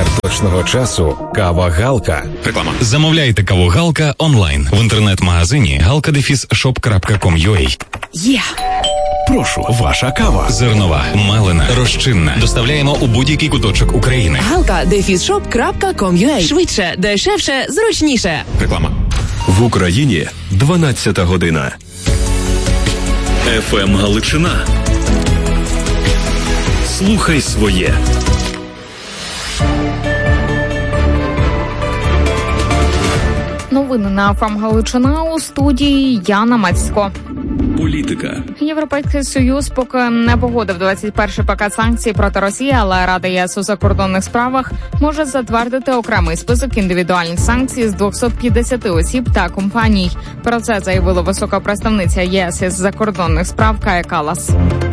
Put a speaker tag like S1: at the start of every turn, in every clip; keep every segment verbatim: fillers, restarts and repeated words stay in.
S1: Експерт точного часу «Кава Галка».
S2: Реклама. Замовляйте каву Галка онлайн в інтернет-магазині галка дефіс шоп крапка ком крапка ю а.
S3: Є!
S1: Прошу, ваша кава.
S2: Зернова, мелена, розчинна. Доставляємо у будь-який куточок України.
S3: галка дефіс шоп крапка ком крапка ю а. Швидше, дешевше, зручніше.
S2: Реклама.
S1: В Україні дванадцята година.
S4: еф ем Галичина. Слухай своє.
S5: Новини на еф ем Галичина, у студії Яна Мацько.
S4: Політика.
S5: Європейський Союз поки не погодив двадцять перший пакет санкцій проти Росії, але Рада ЄС у закордонних справах може затвердити окремий список індивідуальних санкцій з двохсот п'ятдесяти осіб та компаній. Про це заявила висока представниця ЄС із закордонних справ Кая Каллас.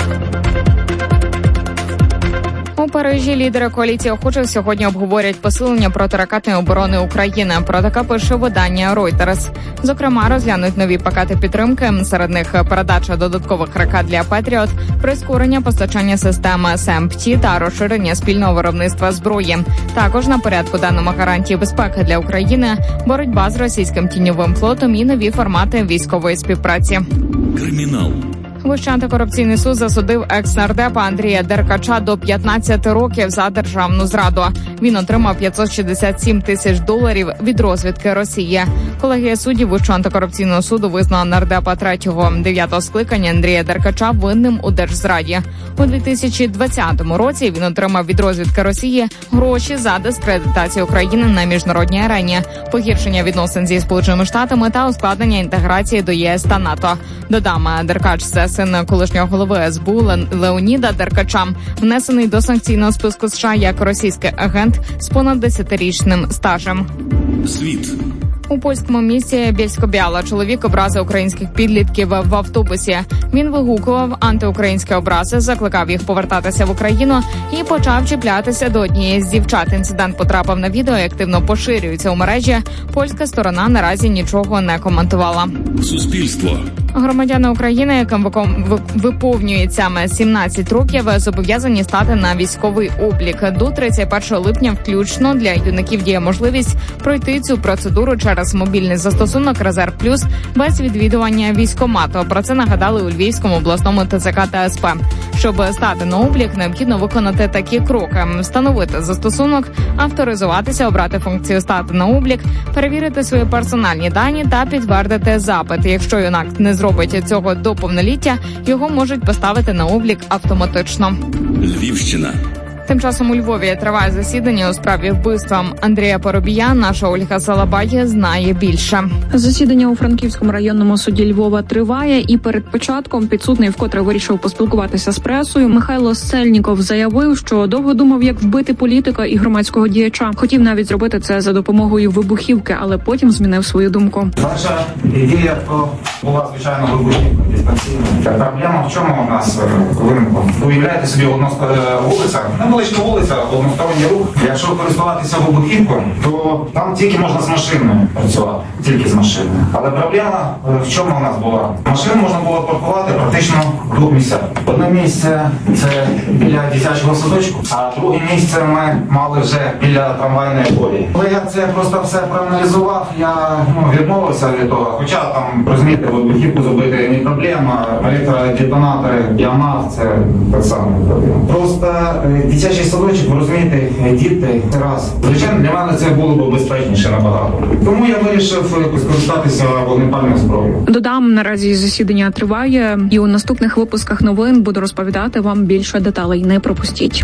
S5: У Парижі лідери коаліції охочих сьогодні обговорять посилення протиракетної оборони України. Про таке пише видання Reuters. Зокрема, розглянуть нові пакети підтримки, серед них передача додаткових ракет для Петріот, прискорення постачання системи ес ем пі ті та розширення спільного виробництва зброї. Також на порядку денному гарантії безпеки для України, боротьба з російським тіньовим флотом і нові формати військової співпраці.
S4: Кримінал.
S5: Вищий антикорупційний суд засудив екс-нардепа Андрія Деркача до п'ятнадцяти років за державну зраду. Він отримав п'ятсот шістдесят сім тисяч доларів від розвідки Росії. Колегія суддів Вищого антикорупційного суду визнала нардепа третього дев'ятого скликання Андрія Деркача винним у держзраді. У дві тисячі двадцятому році він отримав від розвідки Росії гроші за дискредитацію України на міжнародній арені, погіршення відносин зі Сполученими Штатами та ускладнення інтеграції до ЄС та НАТО. Додам, Деркач – це син колишнього голови ес бе у Леоніда Деркача, внесений до санкційного списку США як російський агент з понад десятирічним стажем.
S4: Світ.
S5: У польському місті Бєльсько-Біала чоловік образив українських підлітків в автобусі. Він вигукував антиукраїнські образи, закликав їх повертатися в Україну і почав чіплятися до однієї з дівчат. Інцидент потрапив на відео і активно поширюється у мережі. Польська сторона наразі нічого не коментувала.
S4: Суспільство.
S5: Громадяни України, яким виповнюється сімнадцять років, зобов'язані стати на військовий облік. До тридцять першого липня включно для юнаків діє можливість пройти цю процедуру через мобільний застосунок «Резерв Плюс» без відвідування військкомату. Про це нагадали у Львівському обласному те це ка та ес пе. Щоб стати на облік, необхідно виконати такі кроки: встановити застосунок, авторизуватися, обрати функцію «Стати на облік», перевірити свої персональні дані та підтвердити запит. Якщо юнак не зробить цього до повноліття, його можуть поставити на облік автоматично.
S4: Львівщина.
S5: Тим часом у Львові триває засідання у справі вбивства Андрія Поробія. Наша Ольга Салабай знає більше.
S6: Засідання у Франківському районному суді Львова триває, і перед початком підсудний вкотре вирішив поспілкуватися з пресою. Михайло Сельніков заявив, що довго думав, як вбити політика і громадського діяча. Хотів навіть зробити це за допомогою вибухівки, але потім змінив свою думку.
S7: Ваша ідея то була, звичайно, вибухівка дистанційна. Проблема в чому у нас виникла? Ви уявляєте собі одну вулицю, невеличка вулиця, односторонній рух. Якщо користуватися вибухівкою, то там тільки можна з машиною працювати, тільки з машиною. Але проблема в чому у нас була? Машину можна було паркувати практично в двох місцях. Одне місце – це біля дитячого садочку, а друге місце ми мали вже біля трамвайної колії. Коли я це просто все проаналізував, я ну, відмовився від того. Хоча там, розумієте, вибухівку зробити не проблема, електродетонатори, Ямах – це так само проблема. Просто дитячий садочок, ви розумієте, діти – це раз. Звичайно, для мене це було б безпечніше набагато. Тому я вирішив скористатися вогнепальною зброєю.
S6: Додам, наразі засідання триває, і у наступних випусках новин буду розповідати вам більше деталей. Не пропустіть.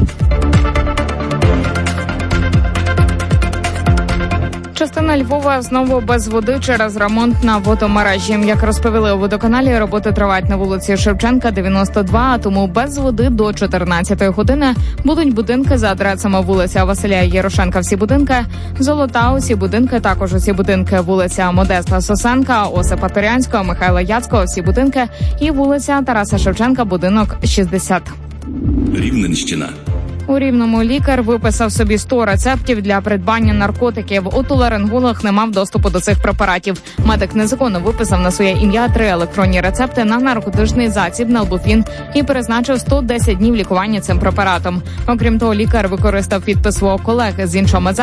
S5: Частина Львова знову без води через ремонт на водомережі. Як розповіли у водоканалі, роботи тривають на вулиці Шевченка, дев'яносто два, тому без води до чотирнадцятої години будуть будинки за адресами вулиця Василя Ярошенка, всі будинки, Золота, усі будинки, також усі будинки вулиця Модеста Сосенка, Осипа Турянського, Михайла Яцького, всі будинки і вулиця Тараса Шевченка, будинок шістдесят.
S4: Рівненщина.
S5: У Рівному лікар виписав собі сто рецептів для придбання наркотиків. Отоларинголог не мав доступу до цих препаратів. Медик незаконно виписав на своє ім'я три електронні рецепти на наркотичний засіб налбуфін і призначив сто десять днів лікування цим препаратом. Окрім того, лікар використав підпис свого колеги з іншого медзакладу